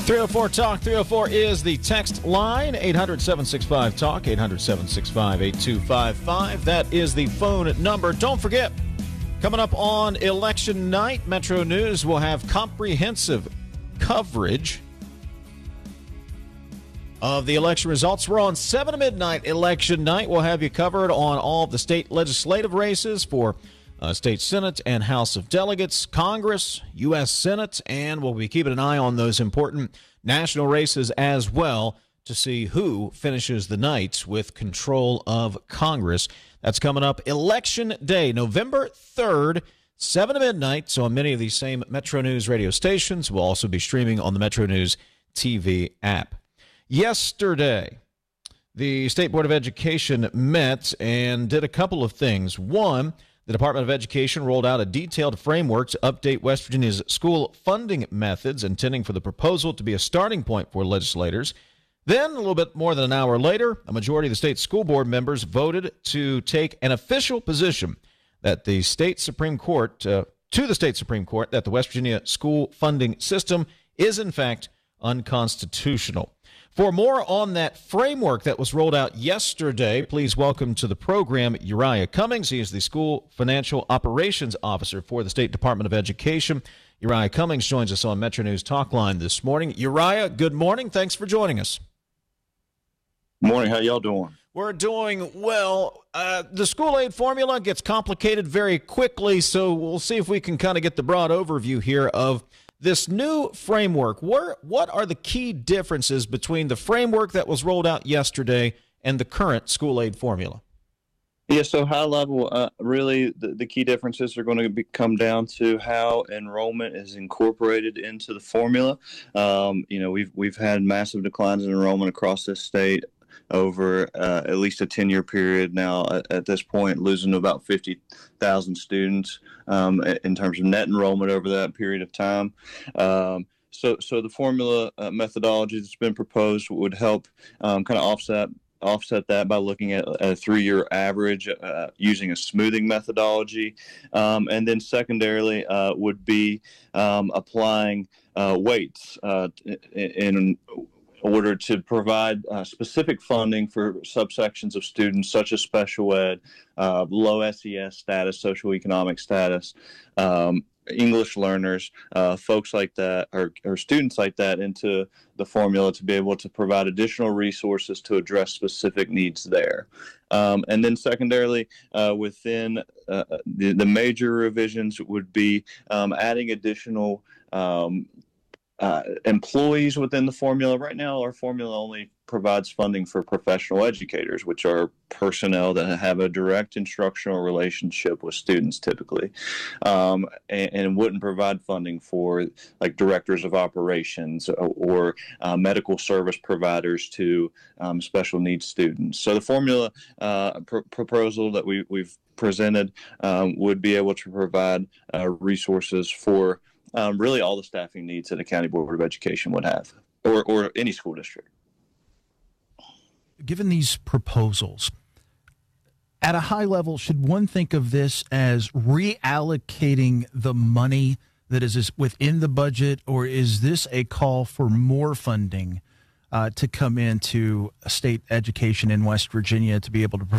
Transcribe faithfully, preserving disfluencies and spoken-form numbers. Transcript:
three oh four talk, three oh four is the text line, eight hundred, seven six five, talk, eight hundred, seven six five, eight two five five. That is the phone number. Don't forget, coming up on election night, Metro News will have comprehensive coverage of the election results. We're on seven to midnight election night. We'll have you covered on all of the state legislative races for uh, state Senate and House of Delegates, Congress, U S Senate, and we'll be keeping an eye on those important national races as well to see who finishes the night with control of Congress. That's coming up Election Day, November third, seven to midnight. So on many of these same Metro News radio stations, we'll also be streaming on the Metro News T V app. Yesterday, the State Board of Education met and did a couple of things. One, the Department of Education rolled out a detailed framework to update West Virginia's school funding methods, intending for the proposal to be a starting point for legislators. Then, a little bit more than an hour later, a majority of the state school board members voted to take an official position that the state Supreme Court, uh, to the state Supreme Court, that the West Virginia school funding system is, in fact, unconstitutional. For more on that framework that was rolled out yesterday, please welcome to the program Uriah Cummings. He is the School Financial Operations Officer for the State Department of Education. Uriah Cummings joins us on Metro News Talk Line this morning. Uriah, good morning. Thanks for joining us. Morning. How y'all doing? We're doing well. Uh, the school aid formula gets complicated very quickly, so we'll see if we can kind of get the broad overview here of this new framework. Where, what are the key differences between the framework that was rolled out yesterday and the current school aid formula? Yeah, so high level, uh, really the, the key differences are going to be, come down to how enrollment is incorporated into the formula. Um, you know, we've we've had massive declines in enrollment across this state over uh, at least a ten-year period now. At, at this point, losing about fifty thousand students um, in terms of net enrollment over that period of time. Um, so, so the formula uh, methodology that's been proposed would help um, kind of offset offset that by looking at a three-year average uh, using a smoothing methodology, um, and then secondarily uh, would be um, applying uh, weights uh, in order to provide uh, specific funding for subsections of students such as special ed, uh, low S E S status, socioeconomic status, um, English learners, uh, folks like that, or, or students like that into the formula to be able to provide additional resources to address specific needs there. Um, and then secondarily, uh, within uh, the, the major revisions would be um, adding additional um, Uh, employees within the formula. Right now, our formula only provides funding for professional educators, which are personnel that have a direct instructional relationship with students typically, um, and, and wouldn't provide funding for like directors of operations or, or uh, medical service providers to um, special needs students. So the formula uh, pr- proposal that we, we've presented um, would be able to provide uh, resources for Um, really all the staffing needs that a county board of education would have, or, or any school district. Given these proposals, at a high level, should one think of this as reallocating the money that is within the budget, or is this a call for more funding uh, to come into state education in West Virginia to be able to provide